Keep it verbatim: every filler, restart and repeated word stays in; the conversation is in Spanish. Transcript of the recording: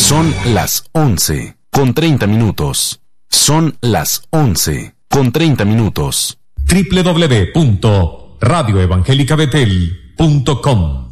Son las once con treinta minutos. Son las once con treinta minutos. doble u doble u doble u punto radio evangélica betel punto com